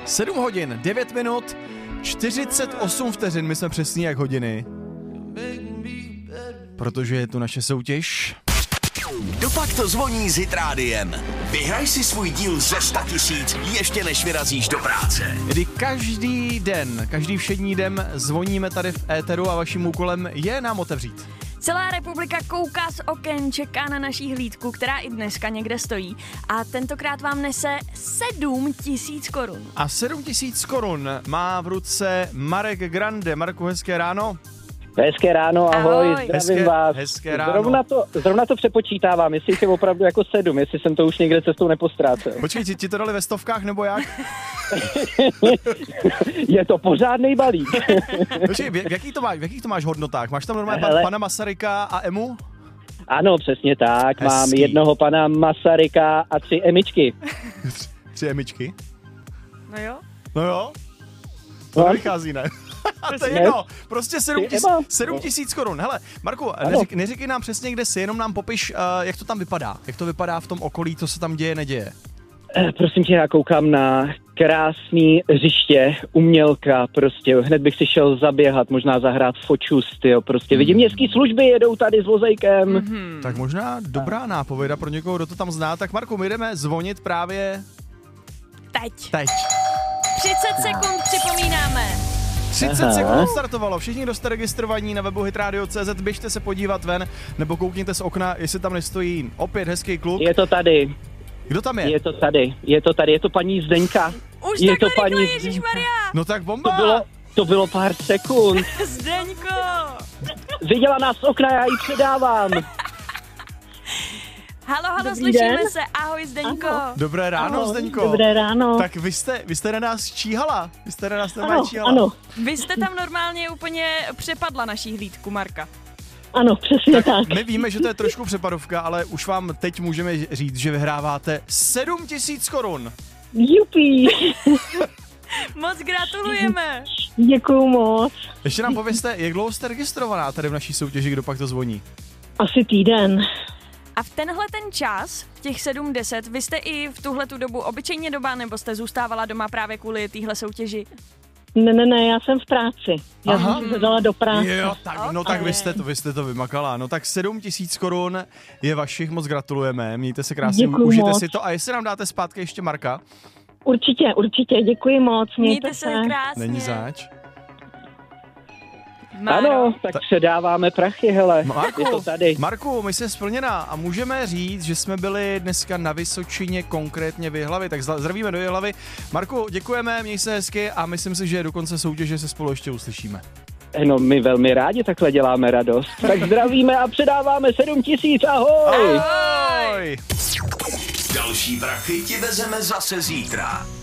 7 hodin, 9 minut, 48 vteřin, my jsme přesní jak hodiny. Protože je tu naše soutěž. Dopak to zvoní s Hit Rádiem. Vyhraj si svůj díl ze 100 000 ještě než vyrazíš do práce. Kdy každý všední den zvoním tady v éteru a vaším úkolem je nám otevřít. Celá republika kouká z oken, čeká na naší hlídku, která i dneska někde stojí. A tentokrát vám nese 7 000 korun. A 7 000 korun má v ruce Marek Grande. Marku, hezké ráno. Hezké ráno, ahoj, zdravím vás. Hezké ráno. Zrovna to přepočítávám, jestli jich je opravdu jako 7, jestli jsem to už někde cestou nepostrácel. Počkej, ti to dali ve stovkách nebo jak? Je to pořádnej balík. Počkej, v jakých to máš hodnotách? Máš tam normálně pana Masaryka a Emu? Ano, přesně tak. Hezký. Mám jednoho pana Masaryka a 3 emičky. 3 emičky? No jo. To vychází, ne? To je jedno, prostě 7 000 korun. Hele, Marku, neříkej nám přesně, kde jsi, jenom nám popiš, jak to tam vypadá. Jak to vypadá v tom okolí, co se tam děje, neděje. Prosím tě, já koukám na krásný hřiště, umělka, prostě hned bych si šel zaběhat, možná zahrát fočust, jo, prostě vidím městský služby, jedou tady s vozejkem. Tak možná dobrá nápověda pro někoho, kdo to tam zná. Tak Marku, my jdeme zvonit právě Teď. 30 sekund připomínáme. 30 sekund startovalo. Všichni, kdo jste registrovaní na webu hitradio.cz, běžte se podívat ven, nebo koukněte z okna, jestli tam nestojí opět hezký kluk. Je to tady. Kdo tam je? Je to tady, je to paní Zdeňka. Už je takhle to paní rychle, ježišmarja. No tak bomba! To bylo pár sekund. Zdeňko. Viděla nás z okna, já jí předávám. Halo, slyšíme se. Ahoj, Zdeňko. Dobré ráno, Zdeňko. Dobré ráno. Tak vy jste na nás číhala. Číhala. Ano. Vy jste tam normálně úplně přepadla naší hlídku, Marka. Ano, přesně tak. My víme, že to je trošku přepadovka, ale už vám teď můžeme říct, že vyhráváte 7 000 korun. Jupí. Moc gratulujeme. Děkuju moc. Ještě nám povězte, jak dlouho jste registrovaná tady v naší soutěži, kdo pak to zvoní? Asi týden. A v tenhle ten čas, těch 7:10, vy jste i v tuhletu dobu obyčejně doba, nebo jste zůstávala doma právě kvůli téhle soutěži? Ne, já jsem v práci. Já Aha. jsem se dala do práce. Jo, tak, no tak vy jste to vymakala. No tak 7 000 korun je vašich, moc gratulujeme. Mějte se krásně, Děkuju užijte moc. si to. A jestli nám dáte zpátky ještě Marka? Určitě, děkuji moc. Mějte se krásně. Není zač. Ano, tak předáváme prachy, hele. Je to tady. Marku, my jsme splněná a můžeme říct, že jsme byli dneska na Vysočině, konkrétně v Jihlavě, tak zdravíme do Jihlavy. Marku, děkujeme, měj se hezky a myslím si, že do konce soutěže se spolu ještě uslyšíme. No, my velmi rádi takhle děláme radost. Tak zdravíme a předáváme 7 000, ahoj! Ahoj! Další prachy ti vezeme zase zítra.